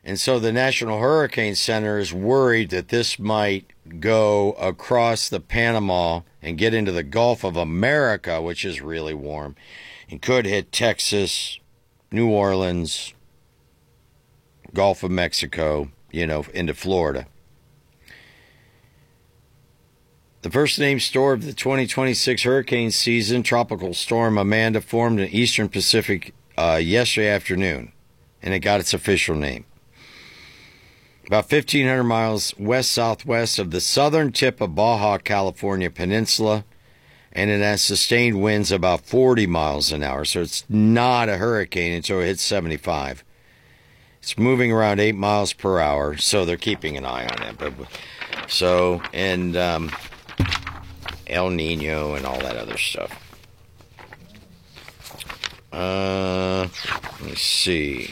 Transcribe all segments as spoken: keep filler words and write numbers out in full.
And so the National Hurricane Center is worried that this might go across the Panama and get into the Gulf of America, which is really warm, and could hit Texas, New Orleans, Gulf of Mexico, you know, into Florida. The first named storm of the twenty twenty-six hurricane season, Tropical Storm Amanda, formed in eastern Pacific uh, yesterday afternoon, and it got its official name. About fifteen hundred miles west-southwest of the southern tip of Baja California Peninsula, and it has sustained winds about forty miles an hour, so it's not a hurricane until it hits seventy-five. It's moving around eight miles per hour, so they're keeping an eye on it. But so, and um, El Nino and all that other stuff. Uh, let me see.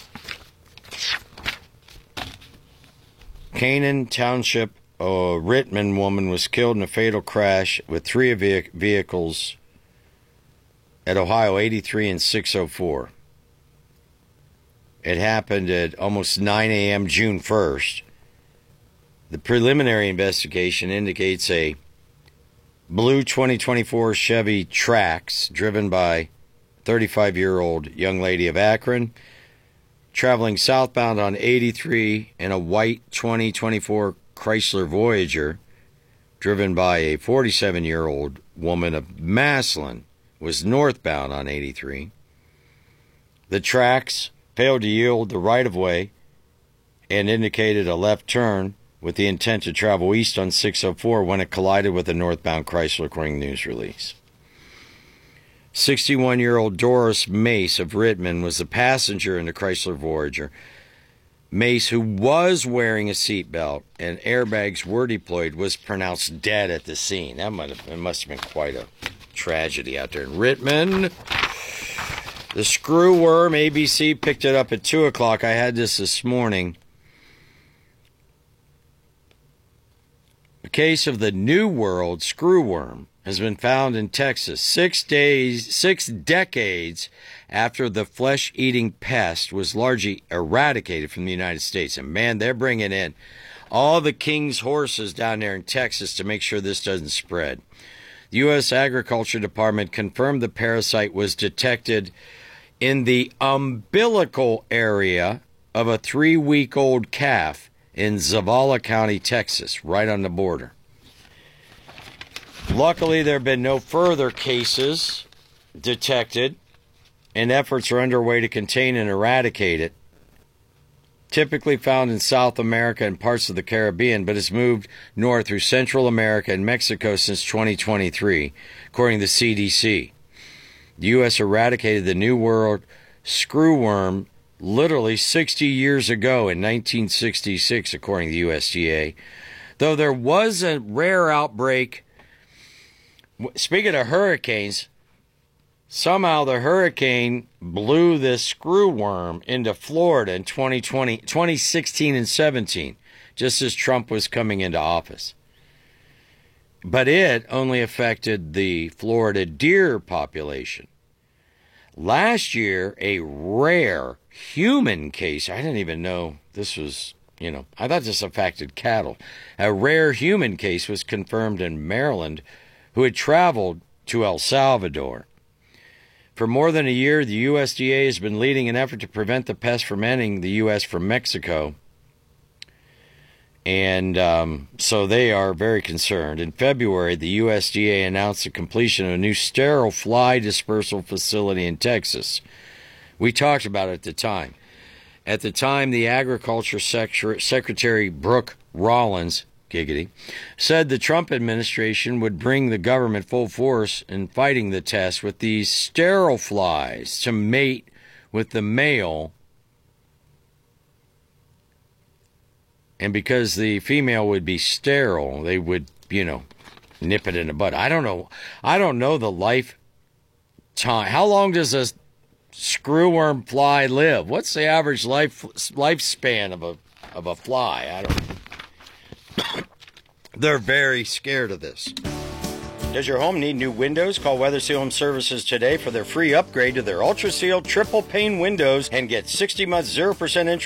Canaan Township, a Rittman woman was killed in a fatal crash with three vehicles at Ohio eighty-three and six oh four. It happened at almost nine a.m. June first. The preliminary investigation indicates a blue twenty twenty-four Chevy Trax driven by thirty-five-year-old young lady of Akron, traveling southbound on eighty-three in a white twenty twenty-four Chrysler Voyager, driven by a forty-seven-year-old woman of Massillon, was northbound on eighty-three. The Trax failed to yield the right-of-way and indicated a left turn with the intent to travel east on six oh four when it collided with a northbound Chrysler, according to news release. sixty-one-year-old Doris Mace of Rittman was the passenger in the Chrysler Voyager. Mace, who was wearing a seatbelt and airbags were deployed, was pronounced dead at the scene. That might have, it must have been quite a tragedy out there in Rittman. The screwworm, A B C picked it up at two o'clock. I had this this morning. The case of the New World screwworm has been found in Texas six days, six decades after the flesh-eating pest was largely eradicated from the United States. And man, they're bringing in all the king's horses down there in Texas to make sure this doesn't spread. The U S Agriculture Department confirmed the parasite was detected in the umbilical area of a three-week-old calf in Zavala County, Texas, right on the border. Luckily, there have been no further cases detected, and efforts are underway to contain and eradicate it. Typically found in South America and parts of the Caribbean, but has moved north through Central America and Mexico since twenty twenty-three, according to the C D C. The U S eradicated the New World screwworm literally sixty years ago in nineteen sixty-six, according to the U S D A. Though there was a rare outbreak. Speaking of hurricanes, somehow the hurricane blew this screwworm into Florida in twenty twenty, twenty sixteen and seventeen, just as Trump was coming into office. But it only affected the Florida deer population. Last year, a rare human case, I didn't even know this was, you know, I thought this affected cattle. A rare human case was confirmed in Maryland who had traveled to El Salvador. For more than a year, the U S D A has been leading an effort to prevent the pest from entering the U S from Mexico. And um, so they are very concerned. In February, the U S D A announced the completion of a new sterile fly dispersal facility in Texas. We talked about it at the time. At the time, the Agriculture Secretary Brooke Rollins, giggity, said the Trump administration would bring the government full force in fighting the test with these sterile flies to mate with the male. And because the female would be sterile, they would, you know, nip it in the bud. I don't know. I don't know the life time. How long does a screwworm fly live? What's the average life lifespan of a of a fly? I don't. They're very scared of this. Does your home need new windows? Call WeatherSeal Home Services today for their free upgrade to their Ultra Seal triple pane windows and get sixty months zero percent interest